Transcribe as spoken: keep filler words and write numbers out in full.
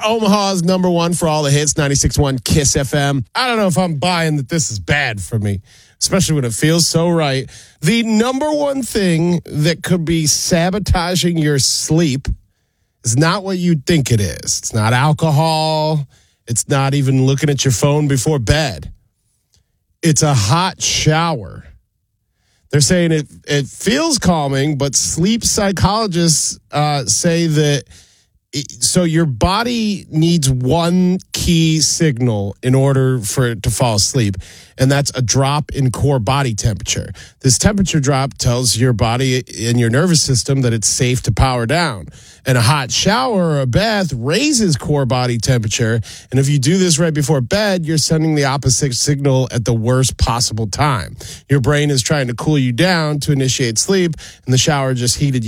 Omaha's number one for all the hits, ninety-six point one Kiss F M. I don't know if I'm buying that this is bad for me, especially when it feels so right. The number one thing that could be sabotaging your sleep is not what you think it is. It's not alcohol. It's not even looking at your phone before bed. It's a hot shower. They're saying it it feels calming, but sleep psychologists uh, say that it, so your body needs one key signal in order for it to fall asleep, and that's a drop in core body temperature. This temperature drop tells your body and your nervous system that it's safe to power down. And a hot shower or a bath raises core body temperature. And if you do this right before bed, you're sending the opposite signal at the worst possible time. Your brain is trying to cool you down to initiate sleep, and the shower just heated you